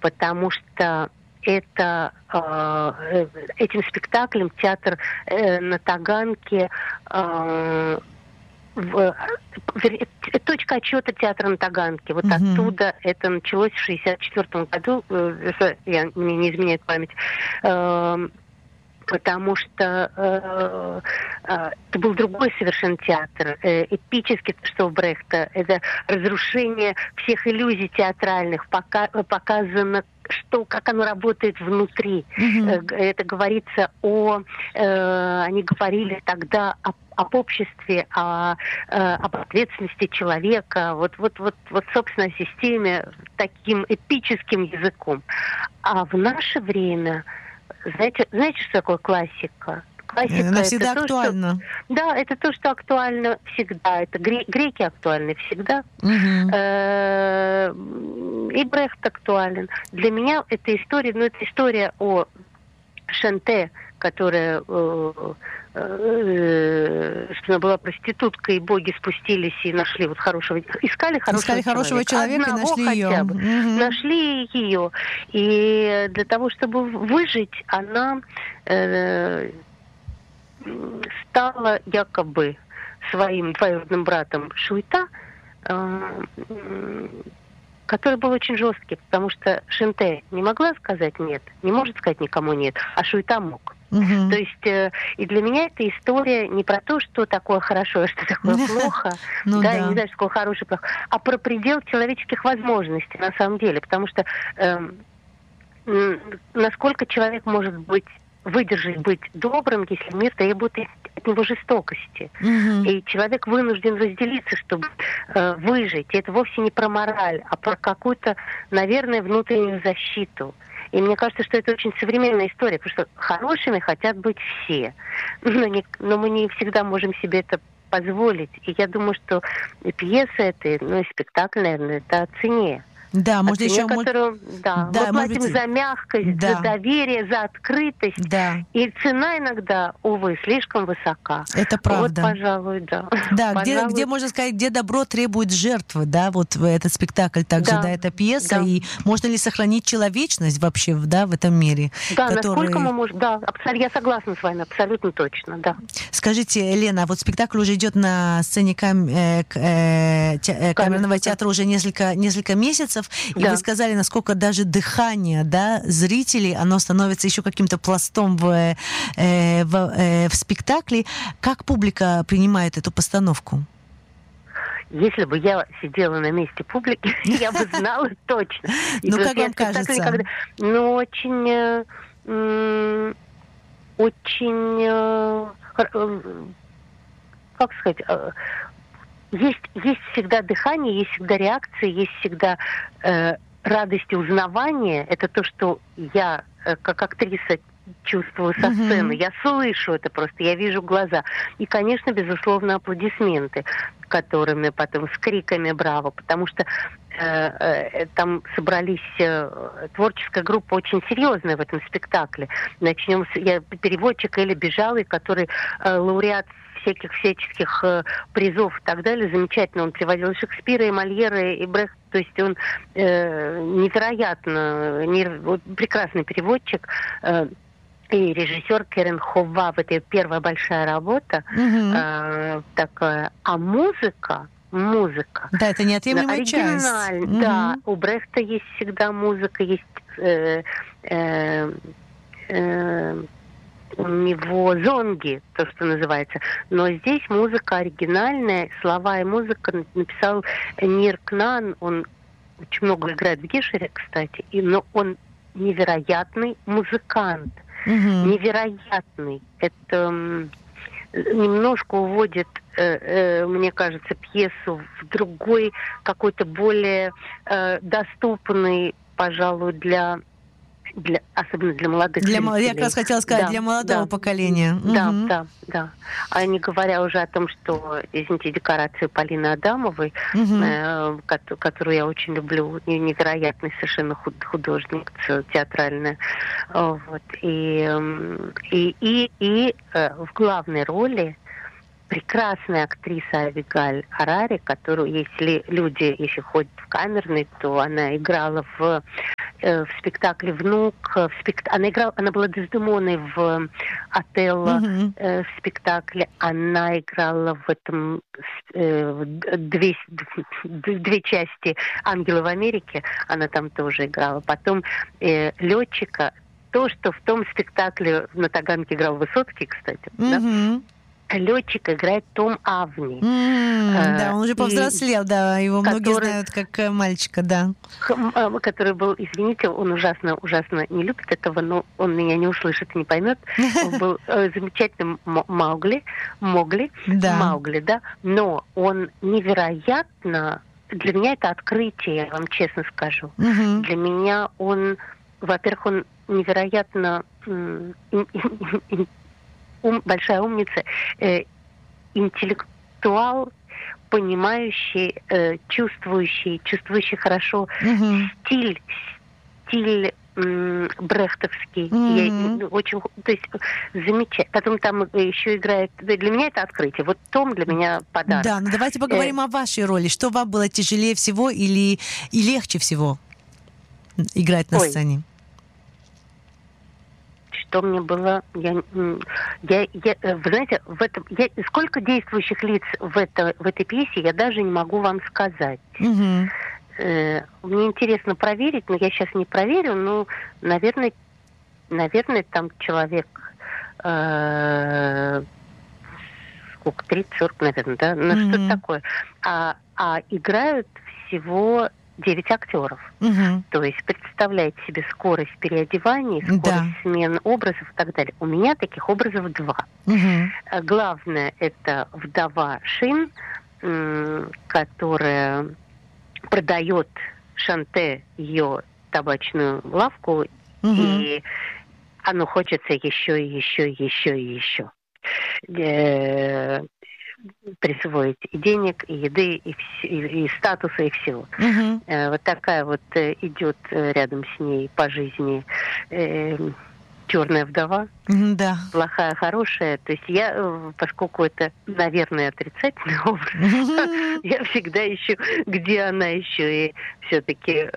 потому что этим спектаклем театр на Таганке точка отсчета театра на Таганке. Вот оттуда это началось в 1964 году, мне не изменяет память, потому что это был другой совершенно театр, эпический, что у Брехта. Это разрушение всех иллюзий театральных, показано, как оно работает внутри. Это говорится они говорили тогда об обществе, об ответственности человека, вот собственно, о системе таким эпическим языком. А в наше время, знаете, что такое классика? Классика она всегда актуальна. Да, это то, что актуально всегда. Это греки актуальны всегда. И Брехт актуален. Для меня эта история, это история о Шенте, которая что она была проституткой, и боги спустились и нашли искали хорошего человека, и нашли хотя бы. Нашли ее. И для того, чтобы выжить, она стала якобы своим двоюродным братом Шуйта, который был очень жесткий, потому что Шенте не могла сказать нет, не может сказать никому нет, а Шуйта мог. То есть и для меня эта история не про то, что такое хорошо, а что такое плохо, я не знаю, что такое хорошее и плохо, а про предел человеческих возможностей на самом деле, потому что насколько человек может выдержать быть добрым, если мир требует от него жестокости. И человек вынужден разделиться, чтобы выжить. И это вовсе не про мораль, а про какую-то, наверное, внутреннюю защиту. И мне кажется, что это очень современная история, потому что хорошими хотят быть все. Но мы не всегда можем себе это позволить. И я думаю, что и пьеса эта, и спектакль, наверное, это о цене. Да, может еще... мы платим за мягкость, за доверие, за открытость. Да. И цена иногда, увы, слишком высока. Это правда. Вот, пожалуй, да. Да, где можно сказать, где добро требует жертвы, да, вот этот спектакль также, эта пьеса, и можно ли сохранить человечность вообще, в этом мире? Да, насколько мы можем, я согласна с вами, абсолютно точно, да. Скажите, Лена, вот спектакль уже идет на сцене камерного театра уже несколько месяцев, и вы сказали, насколько даже дыхание, зрителей, оно становится еще каким-то пластом в спектакле. Как публика принимает эту постановку? Если бы я сидела на месте публики, я бы знала точно. Ну, как вам кажется? Очень, как сказать... Есть всегда дыхание, есть всегда реакции, есть всегда радость и узнавание. Это то, что я, как актриса, чувствую со сцены. Я слышу это просто, я вижу глаза. И, конечно, безусловно, аплодисменты, которыми потом с криками «Браво!», потому что там собрались творческая группа очень серьезная в этом спектакле. Начнем с переводчика Эли Бежалой, который лауреат всяческих призов и так далее. Замечательно. Он приводил и Шекспира, и Мольера, и Брехта. То есть он невероятно прекрасный переводчик. И режиссер Керен Хова. Это первая большая работа такая. А музыка. Да, это неотъемлемая часть. Да, у Брехта есть всегда музыка, есть у него зонги, то, что называется. Но здесь музыка оригинальная, слова и музыка написал Нир Кнан. Он очень много играет в Гешере, кстати, но он невероятный музыкант. Невероятный. Это немножко уводит, мне кажется, пьесу в другой, какой-то более доступный, пожалуй, особенно для молодых зрителей. Я как раз хотела сказать, для молодого поколения. Да. А не говоря уже о том, что, извините, декорации Полины Адамовой, которую я очень люблю, невероятный совершенно художница театральная. Вот. И в главной роли прекрасная актриса Авигаль Харари, которую, если ходят в камерный, то она играла в в спектакле «Внук». Она была Дездемоной в «Отелло» в спектакле. Она играла в этом две части «Ангела в Америке». Она там тоже играла. Потом летчика. То, что в том спектакле на Таганке играл Высоцкий, кстати. Да? Летчик играет Том Авни. Да, он уже повзрослел, да, его многие знают как мальчика, да. Который был, извините, он ужасно не любит этого, но он меня не услышит и не поймет. Он был замечательным Маугли, да, но он невероятно, для меня это открытие, я вам честно скажу. Для меня он, во-первых, он невероятно большая умница, интеллектуал, понимающий, чувствующий хорошо стиль брехтовский. Очень, то есть замечательно. Потом там еще играет. Для меня это открытие. Вот Том для меня подарок. Да, ну давайте поговорим о вашей роли. Что вам было тяжелее всего и легче всего играть на сцене? Что мне было... Вы знаете, сколько действующих лиц в этой пьесе, я даже не могу вам сказать. Мне интересно проверить, но я сейчас не проверю, но, наверное, там человек... сколько? 30-40, наверное, да? Ну, что-то такое. А играют всего 9 актеров. То есть представляете себе скорость переодеваний, скорость смен образов и так далее. У меня таких образов 2. Главное – это вдова Шин, которая продает Шанте ее табачную лавку, и оно хочется еще и еще. Присвоить и денег, и еды, и статуса, и всего. Вот такая вот идет рядом с ней по жизни черная вдова. Да. Плохая, хорошая. То есть я, поскольку это, наверное, отрицательный образ, я всегда ищу, где она еще и все-таки...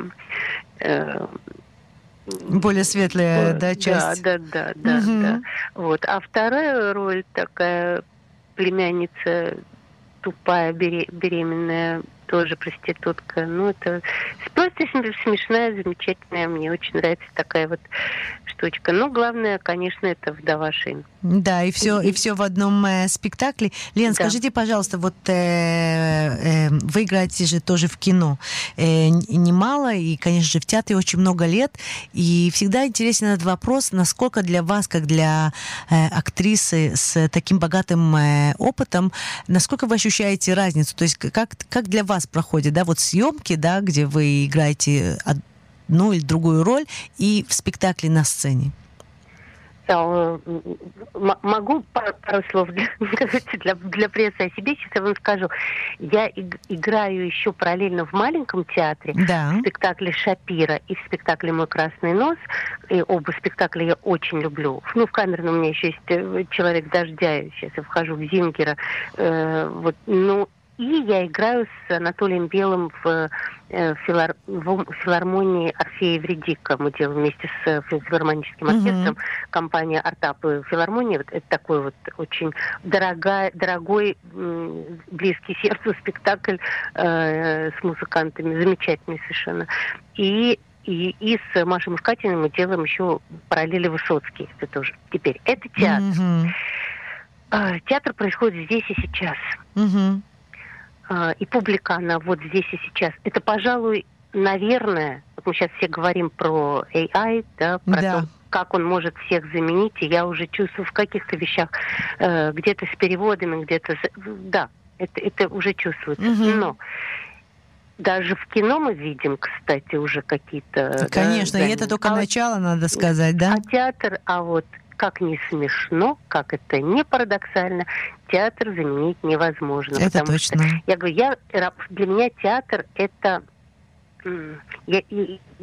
более светлая, да, часть? Да. Вот. А вторая роль такая... племянница тупая, беременная, тоже проститутка. Ну, это просто смешная, замечательная. Мне очень нравится такая вот штучка. Но главное, конечно, это вдова Шин. Да, и все в одном спектакле. Лен, скажите, пожалуйста, вот вы играете же тоже в кино немало, и, конечно же, в театре очень много лет. И всегда интересен этот вопрос, насколько для вас, как для актрисы с таким богатым опытом, насколько вы ощущаете разницу? То есть как для вас проходят, да, вот съемки, да, где вы играете одну или другую роль, и в спектакле на сцене? Могу пару слов для прессы о себе, сейчас я вам скажу. Я играю еще параллельно в маленьком театре, в спектакле «Шапира» и в спектакле «Мой красный нос». И оба спектакля я очень люблю. Ну, в камерном у меня еще есть «Человек дождя», сейчас я вхожу в Зингера. И я играю с Анатолием Белым в филармонии Орфея Эвридика. Мы делаем вместе с филармоническим оркестром, компания «Артап» и филармония. Вот это такой вот очень дорогой, близкий сердцу спектакль с музыкантами. Замечательный совершенно. И с Машей Мускатиной мы делаем еще параллели Высоцкий. Это тоже теперь. Это театр. Театр происходит здесь и сейчас. И публика, она вот здесь и сейчас. Это, пожалуй, наверное, вот мы сейчас все говорим про AI, да, про то, как он может всех заменить, и я уже чувствую в каких-то вещах, где-то с переводами, где-то... Да, это уже чувствуется. Но даже в кино мы видим, кстати, уже какие-то... Конечно, и это только начало, надо сказать, да? А театр, как не смешно, как это не парадоксально, театр заменить невозможно. Это точно. Что, я говорю, для меня театр это...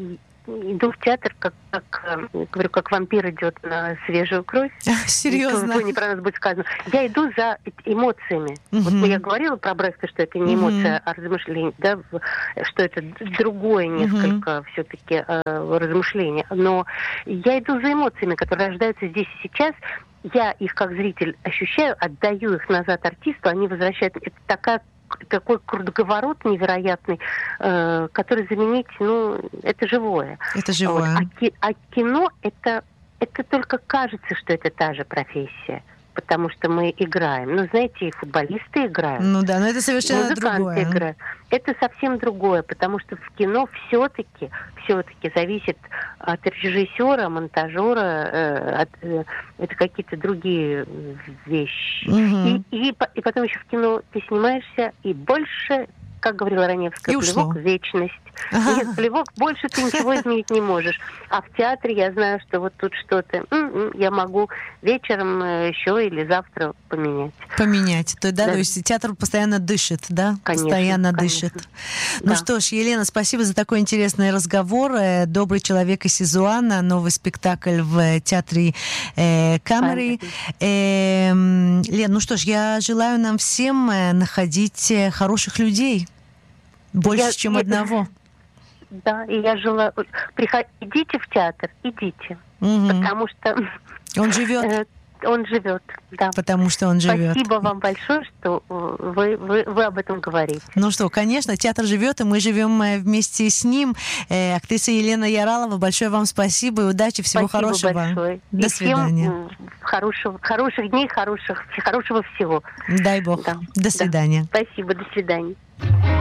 иду в театр, говорю, как вампир идет на свежую кровь. Серьезно? Не про нас будет сказано. Я иду за эмоциями. Вот я говорила про Брехта, что это не эмоция, а размышление, да, что это другое несколько все-таки размышление. Но я иду за эмоциями, которые рождаются здесь и сейчас. Я их как зритель ощущаю, отдаю их назад артисту, они возвращают. Это такой круговорот невероятный, который заменить, это живое. Это живое. Вот. А кино это только кажется, что это та же профессия, потому что мы играем. Знаете, и футболисты играют. Ну да, но это совершенно другое. Играют. Это совсем другое, потому что в кино все-таки зависит от режиссера, монтажера, это какие-то другие вещи. И потом еще в кино ты снимаешься, и больше, как говорила Раневская, плевок в вечность. Нет, плевок, больше ты ничего изменить не можешь. А в театре я знаю, что вот тут что-то я могу вечером еще или завтра поменять. То есть театр постоянно дышит, да? Конечно, постоянно конечно. дышит. Ну что ж, Елена, спасибо за такой интересный разговор. «Добрый человек» из Сизуана, новый спектакль в театре Камеры. Лен, ну что ж, я желаю нам всем находить хороших людей. Больше, чем одного. Да, и я желаю... Идите в театр, идите. Потому что... Он живет. Он живет, да. Потому что он живет. Спасибо вам большое, что вы об этом говорите. Ну что, конечно, театр живет, и мы живем вместе с ним. Актриса Елена Яралова, большое вам спасибо и удачи, всего хорошего. Спасибо большое. До свидания. Хороших дней, хорошего всего. Дай Бог. Да. До свидания. Спасибо, до свидания.